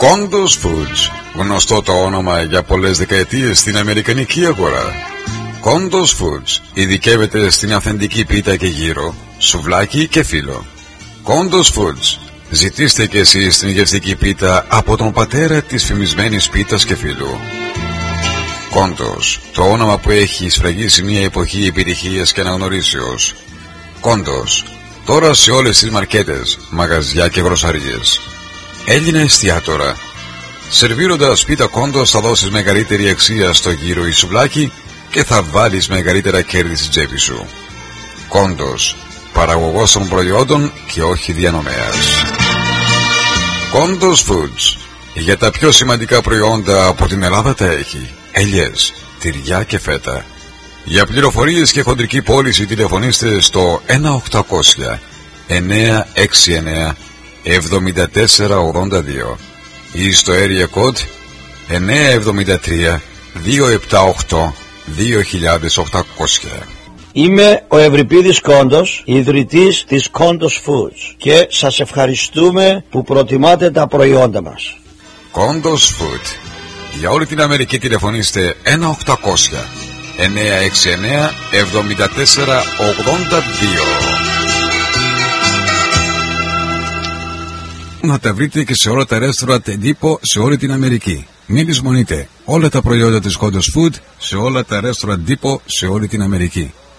Condos Foods, γνωστό το όνομα για πολλές δεκαετίες στην αμερικανική αγορά. Condos Foods ειδικεύεται στην αυθεντική πίτα και γύρο, σουβλάκι και φύλλο. Condos Foods, ζητήστε και εσείς την γευστική πίτα από τον πατέρα της φημισμένης πίτας και φύλλου. Condos, το όνομα που έχει σφραγίσει μια εποχή επιτυχίας και αναγνωρίσεως. Condos, τώρα σε όλες τις μαρκέτες, μαγαζιά και γροσαρίες. Έλληνα εστιατόρα. Σερβίροντας πίτα Condos θα δώσεις μεγαλύτερη αξία στο γύρο ή σουβλάκι και θα βάλεις μεγαλύτερα κέρδη στην τσέπη σου. Condos, παραγωγός των προϊόντων και όχι διανομέας. Condos Foods, για τα πιο σημαντικά προϊόντα από την Ελλάδα τα έχει. Ελιές, τυριά και φέτα. Για πληροφορίες και χοντρική πώληση τηλεφωνήστε στο 1-800 969 7482 ή στο area code 973 278 2800. Είμαι ο Ευρυπίδης Κόντος, ιδρυτής της Condos Foods και σας ευχαριστούμε που προτιμάτε τα προϊόντα μας. Condos Food. Για όλη την Αμερική τηλεφωνήστε 1-800 969 7482. Να τα βρείτε και σε όλα τα ρέστοραντ εντύπω σε όλη την Αμερική. Μην λησμονείτε όλα τα προϊόντα της Condos Food σε όλα τα ρέστοραντ εντύπω σε όλη την Αμερική.